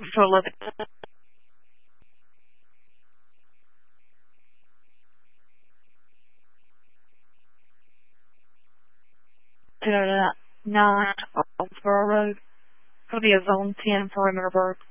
to 11. To 9 Owensboro Road. It'll be a zone 10 perimeter bird.